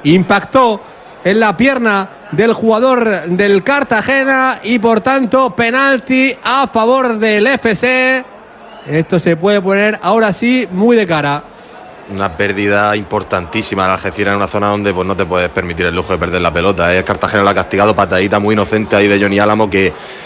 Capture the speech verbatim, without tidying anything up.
impactó en la pierna del jugador del Cartagena y por tanto penalti a favor del F C. Esto se puede poner ahora sí muy de cara. Una pérdida importantísima de Algeciras en una zona donde pues no te puedes permitir el lujo de perder la pelota. El Cartagena lo ha castigado, patadita muy inocente ahí de Johnny Álamo, que